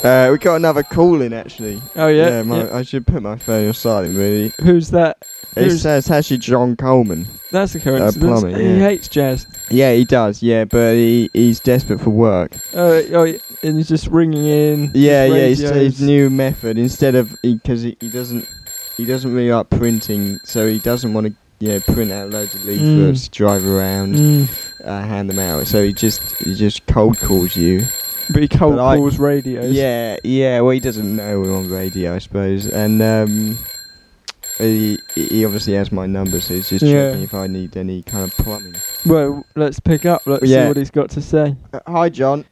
We got another call in actually. Oh yeah. Yeah. I should put my phone on silent. Really. Who's that? It's actually John Coleman. That's a coincidence. Plumber, He hates jazz. Yeah, he does. Yeah, but he's desperate for work. And he's just ringing in. Yeah. His new method instead of because he doesn't really like printing, so he doesn't want to print out loads of leaflets, drive around, hand them out. So he just cold calls you. But he cold calls radios. Yeah. Well, he doesn't know we're on radio, I suppose, and he obviously has my number, so he's just checking if I need any kind of plumbing. Well, let's pick up. Let's see what he's got to say. Hi, John.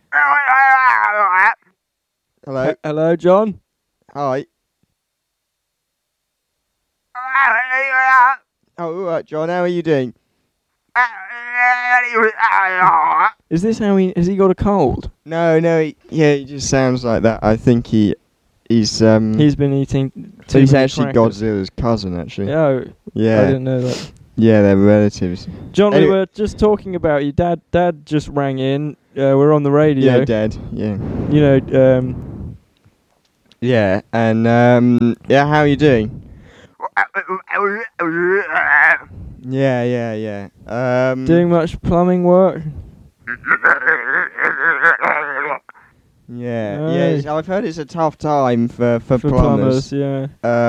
Hello. Hello, John. Hi. Oh, all right, John. How are you doing? Is this how has he got a cold? No. He just sounds like that. I think he's been eating. He's actually Godzilla's cousin, actually. Oh. Yeah. I didn't know that. Yeah, they're relatives. John, we were just talking about you. Dad just rang in. We're on the radio. Yeah, Dad. Yeah. You know. Yeah, and how are you doing? Yeah. Doing much plumbing work? Yeah. I've heard it's a tough time for plumbers. Yeah.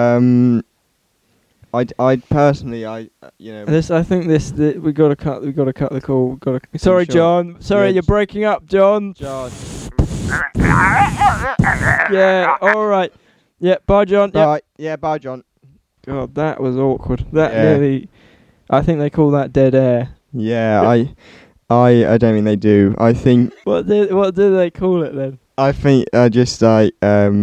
I personally, This, I think we gotta cut the call. Sorry, sure. John. Sorry, you're breaking up, John. Yeah. All right. Yeah. Bye, John. Bye. Yeah. Bye, John. God, that was awkward. That nearly. I think they call that dead air. Yeah. I don't think they do. I think. What do they call it then? I think just like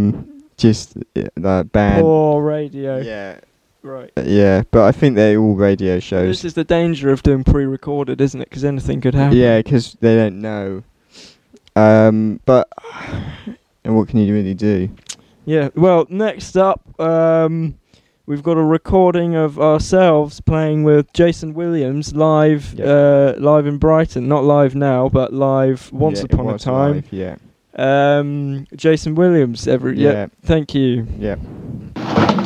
bad. Poor radio. Yeah. Right. Yeah, but I think they're all radio shows. This is the danger of doing pre-recorded, isn't it? Because anything could happen. Yeah, because they don't know. But what can you really do? Yeah. Well, next up, we've got a recording of ourselves playing with Jason Williams live, live in Brighton. Not live now, but live once upon a time. Live, yeah. Jason Williams. Thank you. Yeah.